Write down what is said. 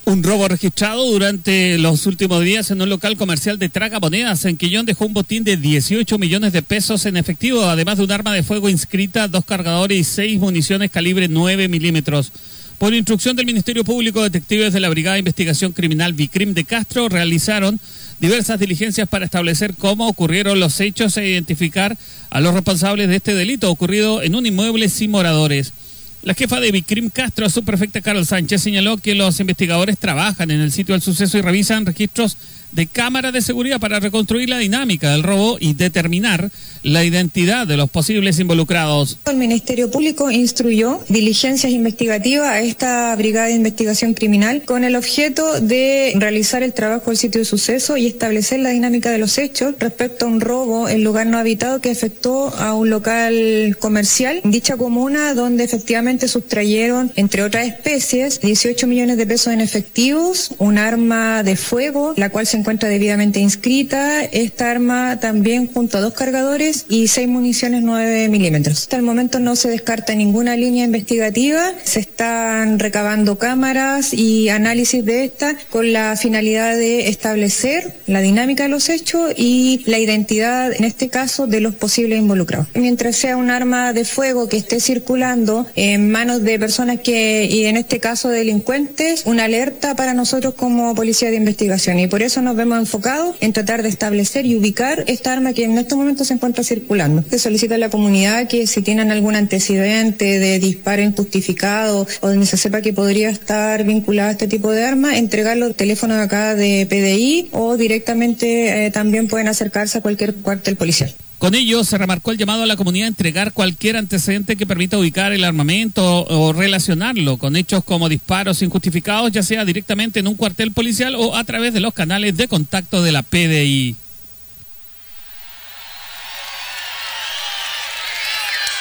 Un robo registrado durante los últimos días en un local comercial de tragamonedas en Quillón dejó un botín de 18 millones de pesos en efectivo, además de un arma de fuego inscrita, 2 cargadores y 6 municiones calibre 9 milímetros. Por instrucción del Ministerio Público, detectives de la Brigada de Investigación Criminal Vicrim de Castro realizaron diversas diligencias para establecer cómo ocurrieron los hechos e identificar a los responsables de este delito ocurrido en un inmueble sin moradores. La jefa de Vicrim Castro, subprefecta Carol Sánchez, señaló que los investigadores trabajan en el sitio del suceso y revisan registros de cámaras de seguridad para reconstruir la dinámica del robo y determinar la identidad de los posibles involucrados. El Ministerio Público instruyó diligencias investigativas a esta Brigada de Investigación Criminal con el objeto de realizar el trabajo del sitio de suceso y establecer la dinámica de los hechos respecto a un robo en lugar no habitado que afectó a un local comercial en dicha comuna, donde efectivamente sustrayeron, entre otras especies, 18 millones de pesos en efectivos, un arma de fuego, la cual se encuentra debidamente inscrita. Esta arma también junto a 2 cargadores y 6 municiones 9 milímetros. Hasta el momento no se descarta ninguna línea investigativa, se están recabando cámaras y análisis de estas con la finalidad de establecer la dinámica de los hechos y la identidad, en este caso, de los posibles involucrados. Mientras sea un arma de fuego que esté circulando en manos de personas y en este caso delincuentes, una alerta para nosotros como Policía de Investigación, y por eso nos vemos enfocados en tratar de establecer y ubicar esta arma que en estos momentos se encuentra circulando. Se solicita a la comunidad que si tienen algún antecedente de disparo injustificado o donde se sepa que podría estar vinculado a este tipo de arma, entregarlo al teléfono de acá de PDI o directamente también pueden acercarse a cualquier cuartel policial. Con ello se remarcó el llamado a la comunidad a entregar cualquier antecedente que permita ubicar el armamento o relacionarlo con hechos como disparos injustificados, ya sea directamente en un cuartel policial o a través de los canales de contacto de la PDI.